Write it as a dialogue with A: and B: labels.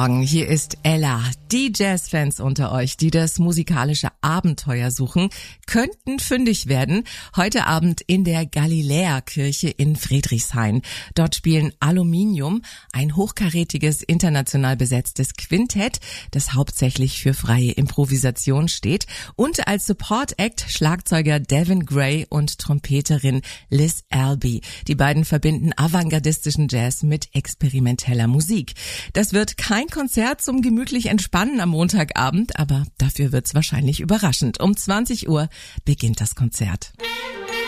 A: Morgen, hier ist Ella. Die Jazzfans unter euch, die das musikalische Abenteuer suchen, könnten fündig werden. Heute Abend in der Galiläa-Kirche in Friedrichshain. Dort spielen Aluminium, ein hochkarätiges, international besetztes Quintett, das hauptsächlich für freie Improvisation steht. Und als Support-Act Schlagzeuger Devin Gray und Trompeterin Liz Albee. Die beiden verbinden avantgardistischen Jazz mit experimenteller Musik. Das wird kein Konzert zum gemütlich Entspannen am Montagabend, aber dafür wird's wahrscheinlich überraschend. Um 20 Uhr beginnt das Konzert.